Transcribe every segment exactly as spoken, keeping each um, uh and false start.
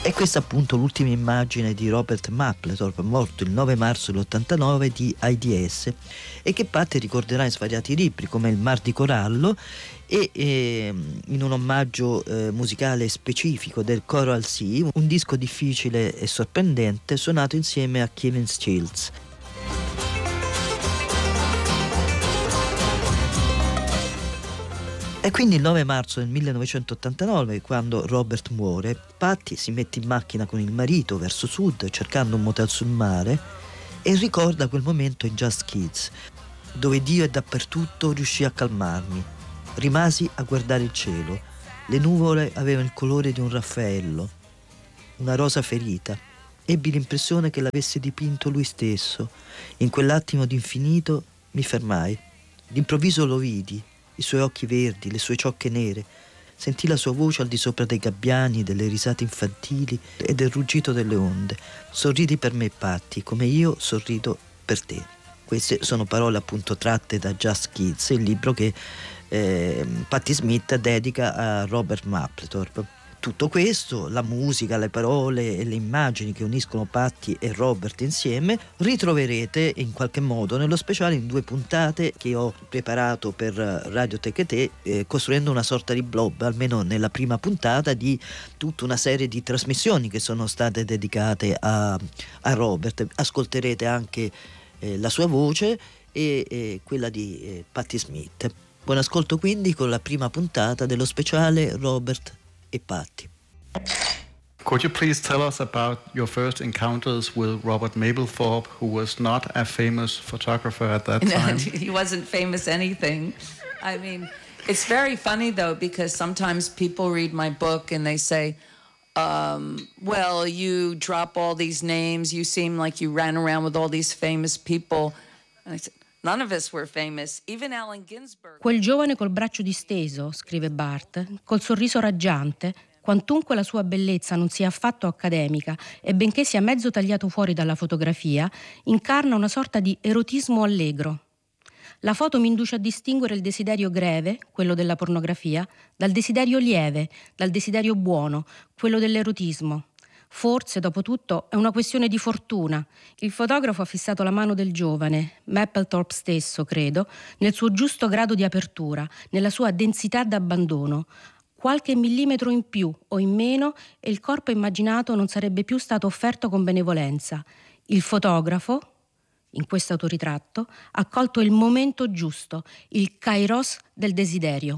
E questa è appunto l'ultima immagine di Robert Mapplethorpe, morto il nove marzo dell'ottantanove di AIDS, e che Patti ricorderà in svariati libri come Il Mar di Corallo e eh, in un omaggio eh, musicale specifico del Coral Sea, un disco difficile e sorprendente suonato insieme a Kevin Stills. E quindi il nove marzo del millenovecentottantanove, quando Robert muore, Patti si mette in macchina con il marito verso sud cercando un motel sul mare e ricorda quel momento in Just Kids, dove Dio è dappertutto, riuscì a calmarmi. Rimasi a guardare il cielo. Le nuvole avevano il colore di un Raffaello, una rosa ferita. Ebbi l'impressione che l'avesse dipinto lui stesso. In quell'attimo d'infinito mi fermai. D'improvviso lo vidi. I suoi occhi verdi, le sue ciocche nere. Sentì la sua voce al di sopra dei gabbiani, delle risate infantili e del ruggito delle onde. Sorridi per me, Patti, come io sorrido per te. Queste sono parole appunto tratte da Just Kids, il libro che eh, Patti Smith dedica a Robert Mapplethorpe. Tutto questo, la musica, le parole e le immagini che uniscono Patti e Robert insieme, ritroverete in qualche modo nello speciale in due puntate che ho preparato per Radio Tecate, eh, costruendo una sorta di blog, almeno nella prima puntata, di tutta una serie di trasmissioni che sono state dedicate a, a Robert. Ascolterete anche eh, la sua voce e, e quella di eh, Patti Smith. Buon ascolto quindi con la prima puntata dello speciale Robert e Patti. Could you please tell us about your first encounters with Robert Mapplethorpe, who was not a famous photographer at that time? He wasn't famous anything. I mean, it's very funny though, because sometimes people read my book and they say, um, well, you drop all these names, you seem like you ran around with all these famous people. And I said, none of us were famous, even Allen Ginsberg. Quel giovane col braccio disteso, scrive Barth, col sorriso raggiante, quantunque la sua bellezza non sia affatto accademica e benché sia mezzo tagliato fuori dalla fotografia, incarna una sorta di erotismo allegro. La foto mi induce a distinguere il desiderio greve, quello della pornografia, dal desiderio lieve, dal desiderio buono, quello dell'erotismo. Forse, dopo tutto, è una questione di fortuna. Il fotografo ha fissato la mano del giovane, Mapplethorpe stesso, credo, nel suo giusto grado di apertura, nella sua densità d'abbandono. Qualche millimetro in più o in meno e il corpo immaginato non sarebbe più stato offerto con benevolenza. Il fotografo, in questo autoritratto, ha colto il momento giusto, il kairos del desiderio.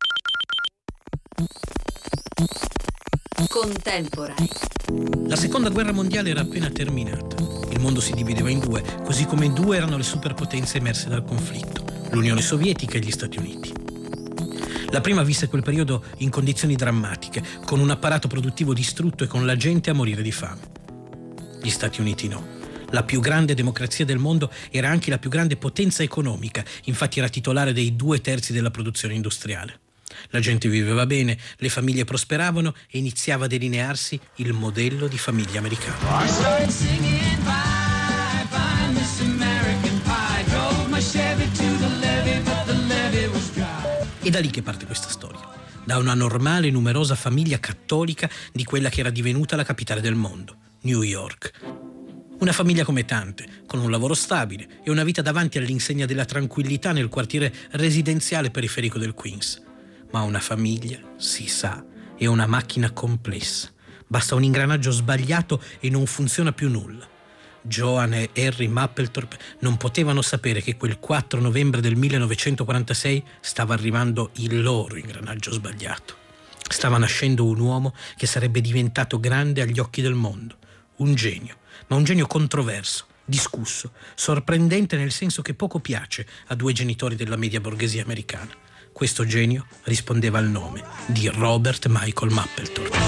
Contemporanei. La seconda guerra mondiale era appena terminata. Il mondo si divideva in due, così come in due erano le superpotenze emerse dal conflitto, l'Unione Sovietica e gli Stati Uniti. La prima visse quel periodo in condizioni drammatiche, con un apparato produttivo distrutto e con la gente a morire di fame. Gli Stati Uniti no. La più grande democrazia del mondo era anche la più grande potenza economica, infatti era titolare dei due terzi della produzione industriale. La gente viveva bene, le famiglie prosperavano e iniziava a delinearsi il modello di famiglia americana. È da lì che parte questa storia, da una normale e numerosa famiglia cattolica di quella che era divenuta la capitale del mondo, New York. Una famiglia come tante, con un lavoro stabile e una vita davanti all'insegna della tranquillità nel quartiere residenziale periferico del Queens. Ma una famiglia, si sa, è una macchina complessa. Basta un ingranaggio sbagliato e non funziona più nulla. Joan e Harry Mapplethorpe non potevano sapere che quel quattro novembre del millenovecentoquarantasei stava arrivando il loro ingranaggio sbagliato. Stava nascendo un uomo che sarebbe diventato grande agli occhi del mondo. Un genio, ma un genio controverso, discusso, sorprendente nel senso che poco piace a due genitori della media borghesia americana. Questo genio rispondeva al nome di Robert Michael Mapplethorpe.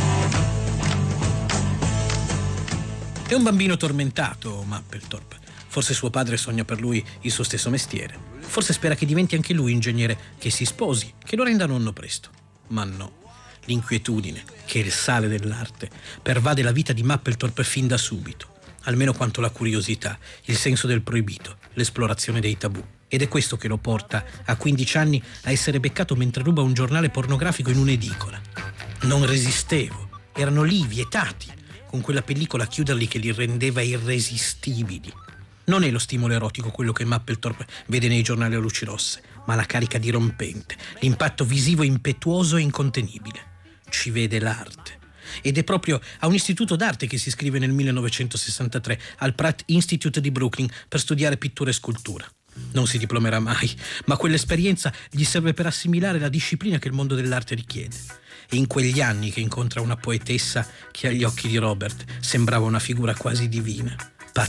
È un bambino tormentato, Mapplethorpe. Forse suo padre sogna per lui il suo stesso mestiere. Forse spera che diventi anche lui ingegnere, che si sposi, che lo renda nonno presto. Ma no. L'inquietudine, che è il sale dell'arte, pervade la vita di Mapplethorpe fin da subito. Almeno quanto la curiosità, il senso del proibito, l'esplorazione dei tabù. Ed è questo che lo porta, a quindici anni, a essere beccato mentre ruba un giornale pornografico in un'edicola. Non resistevo. erano lì, vietati, con quella pellicola a chiuderli che li rendeva irresistibili. Non è lo stimolo erotico quello che Mapplethorpe vede nei giornali a luci rosse, ma la carica dirompente, l'impatto visivo impetuoso e incontenibile. Ci vede l'arte. Ed è proprio a un istituto d'arte che si iscrive nel millenovecentosessantatré al Pratt Institute di Brooklyn per studiare pittura e scultura. Non si diplomerà mai, ma quell'esperienza gli serve per assimilare la disciplina che il mondo dell'arte richiede. È in quegli anni che incontra una poetessa che agli occhi di Robert sembrava una figura quasi divina.